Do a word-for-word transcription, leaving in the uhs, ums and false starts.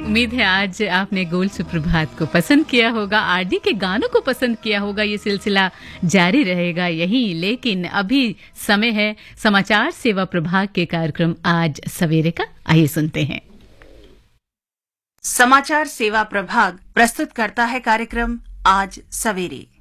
उम्मीद है आज आपने गोल सुप्रभात को पसंद किया होगा, आरडी के गानों को पसंद किया होगा। ये सिलसिला जारी रहेगा यही, लेकिन अभी समय है समाचार सेवा प्रभाग के कार्यक्रम आज सवेरे का। आइए सुनते हैं। समाचार सेवा प्रभाग प्रस्तुत करता है कार्यक्रम आज सवेरे।